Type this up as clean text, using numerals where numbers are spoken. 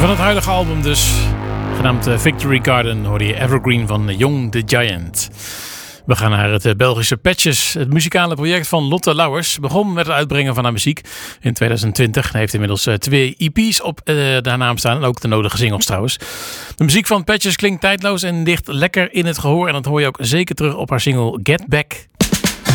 Van het huidige album dus, genaamd Victory Garden, hoorde je Evergreen van Young the Giant. We gaan naar het Belgische Patches. Het muzikale project van Lotte Lauwers begon met het uitbrengen van haar muziek in 2020. Hij heeft inmiddels 2 EP's op haar naam staan en ook de nodige singles trouwens. De muziek van Patches klinkt tijdloos en ligt lekker in het gehoor en dat hoor je ook zeker terug op haar single Get Back.